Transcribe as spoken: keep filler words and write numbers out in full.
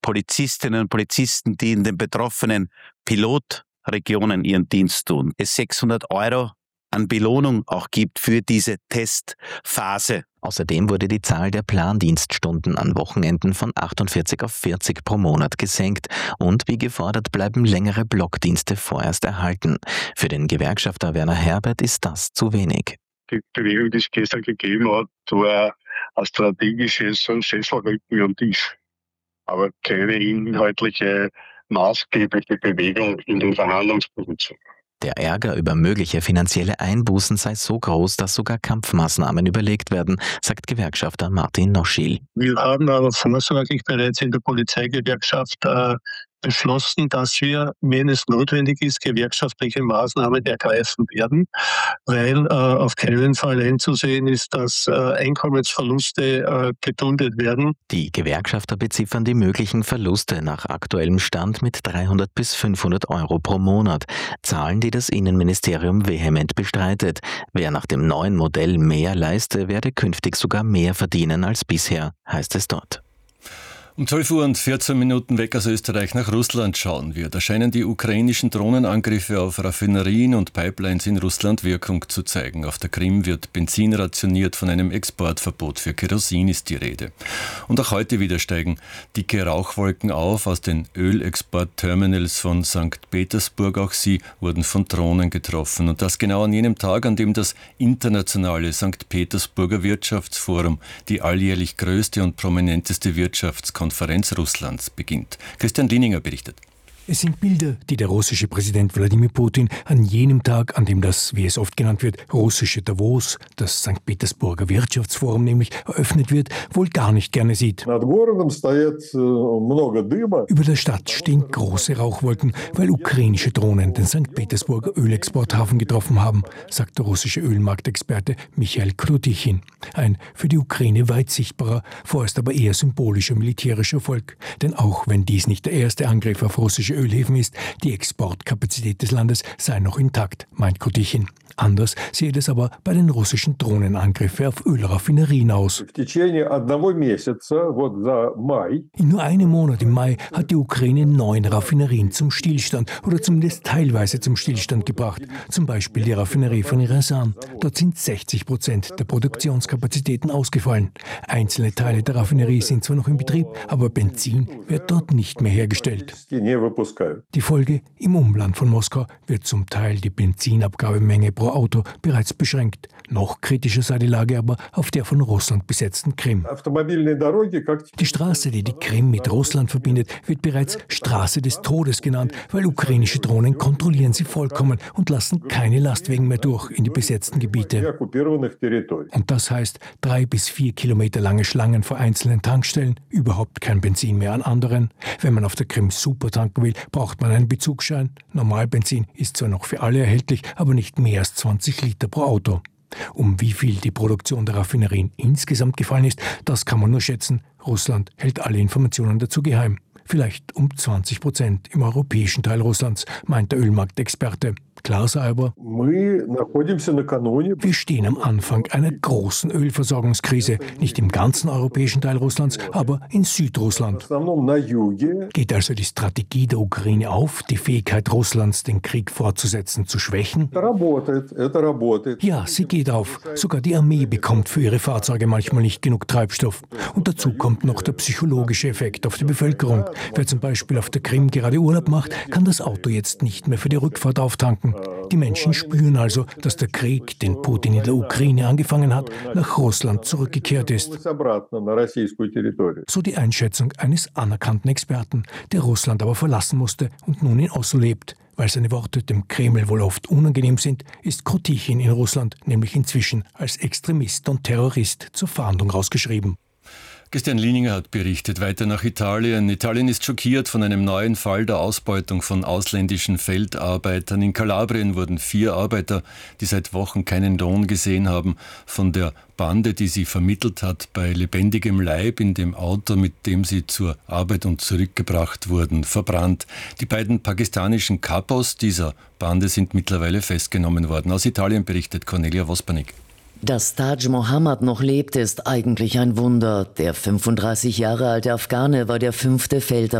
Polizistinnen und Polizisten, die in den betroffenen Pilotregionen ihren Dienst tun, es sechshundert Euro an Belohnung auch gibt für diese Testphase. Außerdem wurde die Zahl der Plandienststunden an Wochenenden von achtundvierzig auf vierzig pro Monat gesenkt und wie gefordert bleiben längere Blockdienste vorerst erhalten. Für den Gewerkschafter Werner Herbert ist das zu wenig. Die Bewegung, die es gestern gegeben hat, war ein strategisches Sesselrücken am Tisch, aber keine inhaltliche, maßgebliche Bewegung in den Verhandlungspositionen. Der Ärger über mögliche finanzielle Einbußen sei so groß, dass sogar Kampfmaßnahmen überlegt werden, sagt Gewerkschafter Martin Noschil. Wir haben aber vorsorglich bereits in der Polizeigewerkschaft äh, beschlossen, dass wir, wenn es notwendig ist, gewerkschaftliche Maßnahmen ergreifen werden, weil äh, auf keinen Fall einzusehen ist, dass äh, Einkommensverluste äh, geduldet werden. Die Gewerkschafter beziffern die möglichen Verluste nach aktuellem Stand mit dreihundert bis fünfhundert Euro pro Monat. Zahlen, die das Innenministerium vehement bestreitet. Wer nach dem neuen Modell mehr leiste, werde künftig sogar mehr verdienen als bisher, heißt es dort. Um zwölf Uhr und vierzehn Minuten weg aus Österreich nach Russland schauen wir. Da scheinen die ukrainischen Drohnenangriffe auf Raffinerien und Pipelines in Russland Wirkung zu zeigen. Auf der Krim wird Benzin rationiert, von einem Exportverbot für Kerosin ist die Rede. Und auch heute wieder steigen dicke Rauchwolken auf aus den Ölexportterminals von Sankt Petersburg. Auch sie wurden von Drohnen getroffen. Und das genau an jenem Tag, an dem das internationale Sankt Petersburger Wirtschaftsforum, die alljährlich größte und prominenteste Wirtschaftskonferenz Konferenz Russlands beginnt. Christian Lininger berichtet. Es sind Bilder, die der russische Präsident Wladimir Putin an jenem Tag, an dem das, wie es oft genannt wird, russische Davos, das Sankt Petersburger Wirtschaftsforum nämlich, eröffnet wird, wohl gar nicht gerne sieht. Über der Stadt stehen große Rauchwolken, weil ukrainische Drohnen den Sankt Petersburger Ölexporthafen getroffen haben, sagt der russische Ölmarktexperte Michail Krutichin. Ein für die Ukraine weit sichtbarer, vorerst aber eher symbolischer militärischer Erfolg. Denn auch wenn dies nicht der erste Angriff auf russische Ölhäfen ist, die Exportkapazität des Landes sei noch intakt, meint Krutichin. Anders sieht es aber bei den russischen Drohnenangriffen auf Ölraffinerien aus. In nur einem Monat im Mai hat die Ukraine neun Raffinerien zum Stillstand oder zumindest teilweise zum Stillstand gebracht. Zum Beispiel die Raffinerie von Ryazan. Dort sind sechzig Prozent der Produktionskapazitäten ausgefallen. Einzelne Teile der Raffinerie sind zwar noch in Betrieb, aber Benzin wird dort nicht mehr hergestellt. Die Folge: Im Umland von Moskau wird zum Teil die Benzinabgabemenge pro Auto bereits beschränkt. Noch kritischer sei die Lage aber auf der von Russland besetzten Krim. Die Straße, die die Krim mit Russland verbindet, wird bereits Straße des Todes genannt, weil ukrainische Drohnen kontrollieren sie vollkommen und lassen keine Lastwagen mehr durch in die besetzten Gebiete. Und das heißt drei bis vier Kilometer lange Schlangen vor einzelnen Tankstellen, überhaupt kein Benzin mehr an anderen. Wenn man auf der Krim super tanken will, braucht man einen Bezugsschein. Normalbenzin ist zwar noch für alle erhältlich, aber nicht mehr als zwanzig Liter pro Auto. Um wie viel die Produktion der Raffinerien insgesamt gefallen ist, das kann man nur schätzen. Russland hält alle Informationen dazu geheim. Vielleicht um zwanzig Prozent im europäischen Teil Russlands, meint der Ölmarktexperte. Klar sei aber, wir stehen am Anfang einer großen Ölversorgungskrise, nicht im ganzen europäischen Teil Russlands, aber in Südrussland. Geht also die Strategie der Ukraine auf, die Fähigkeit Russlands, den Krieg fortzusetzen, zu schwächen? Ja, sie geht auf. Sogar die Armee bekommt für ihre Fahrzeuge manchmal nicht genug Treibstoff. Und dazu kommt noch der psychologische Effekt auf die Bevölkerung. Wer zum Beispiel auf der Krim gerade Urlaub macht, kann das Auto jetzt nicht mehr für die Rückfahrt auftanken. Die Menschen spüren also, dass der Krieg, den Putin in der Ukraine angefangen hat, nach Russland zurückgekehrt ist. So die Einschätzung eines anerkannten Experten, der Russland aber verlassen musste und nun in Oslo lebt. Weil seine Worte dem Kreml wohl oft unangenehm sind, ist Krutichin in Russland nämlich inzwischen als Extremist und Terrorist zur Fahndung rausgeschrieben. Christian Lininger hat berichtet. Weiter nach Italien. Italien ist schockiert von einem neuen Fall der Ausbeutung von ausländischen Feldarbeitern. In Kalabrien wurden vier Arbeiter, die seit Wochen keinen Lohn gesehen haben, von der Bande, die sie vermittelt hat, bei lebendigem Leib in dem Auto, mit dem sie zur Arbeit und zurückgebracht wurden, verbrannt. Die beiden pakistanischen Kapos dieser Bande sind mittlerweile festgenommen worden. Aus Italien berichtet Cornelia Vospanik. Dass Taj Mohammad noch lebt, ist eigentlich ein Wunder. Der fünfunddreißig Jahre alte Afghane war der fünfte Feldabteilungsleiter